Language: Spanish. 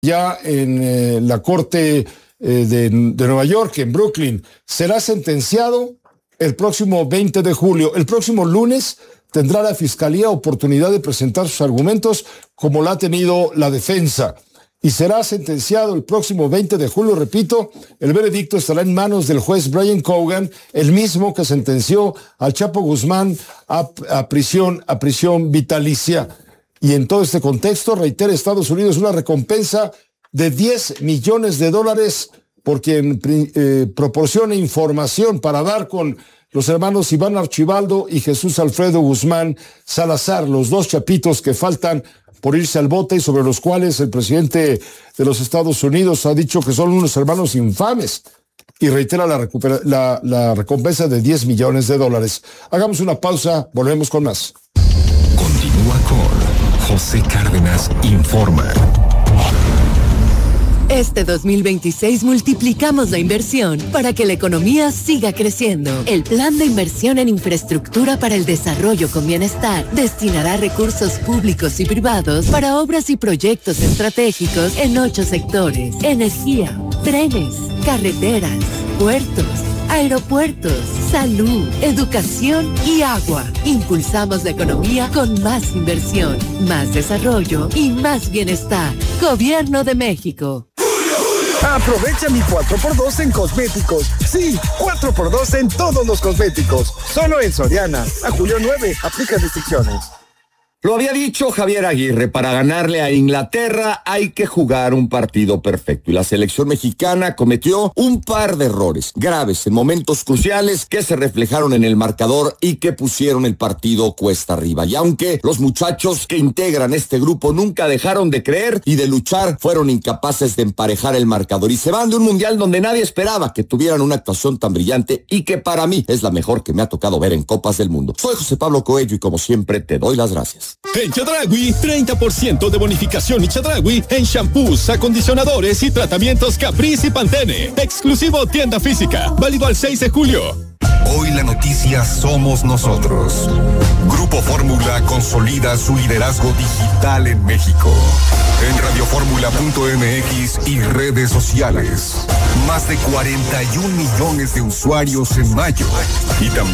ya en la Corte de Nueva York, en Brooklyn. Será sentenciado el próximo 20 de julio. El próximo lunes tendrá la Fiscalía oportunidad de presentar sus argumentos, como la ha tenido la defensa. Y será sentenciado el próximo 20 de julio, repito. El veredicto estará en manos del juez Brian Cogan, el mismo que sentenció al Chapo Guzmán a prisión vitalicia. Y en todo este contexto, reitera Estados Unidos una recompensa de $10 millones por quien proporcione información para dar con los hermanos Iván Archibaldo y Jesús Alfredo Guzmán Salazar, los dos chapitos que faltan por irse al bote y sobre los cuales el presidente de los Estados Unidos ha dicho que son unos hermanos infames, y reitera la recompensa de $10 millones. Hagamos una pausa, volvemos con más. Continúa con José Cárdenas Informa. Este 2026 multiplicamos la inversión para que la economía siga creciendo. El Plan de Inversión en Infraestructura para el Desarrollo con Bienestar destinará recursos públicos y privados para obras y proyectos estratégicos en 8 sectores: energía, trenes, carreteras, puertos, aeropuertos, salud, educación y agua. Impulsamos la economía con más inversión, más desarrollo y más bienestar. Gobierno de México. Aprovecha mi 4x2 en cosméticos. Sí, 4x2 en todos los cosméticos. Solo en Soriana. A julio 9, aplica restricciones. Lo había dicho Javier Aguirre, para ganarle a Inglaterra hay que jugar un partido perfecto. Y la selección mexicana cometió un par de errores graves en momentos cruciales que se reflejaron en el marcador y que pusieron el partido cuesta arriba. Y aunque los muchachos que integran este grupo nunca dejaron de creer y de luchar, fueron incapaces de emparejar el marcador. Y se van de un mundial donde nadie esperaba que tuvieran una actuación tan brillante y que para mí es la mejor que me ha tocado ver en Copas del Mundo. Soy José Pablo Coello y como siempre te doy las gracias. En Chedraui, 30% de bonificación y Chedraui en shampoos, acondicionadores y tratamientos Caprice y Pantene. Exclusivo tienda física, válido al 6 de julio. Hoy la noticia somos nosotros. Grupo Fórmula consolida su liderazgo digital en México. En radioformula.mx y redes sociales. Más de 41 millones de usuarios en mayo. Y también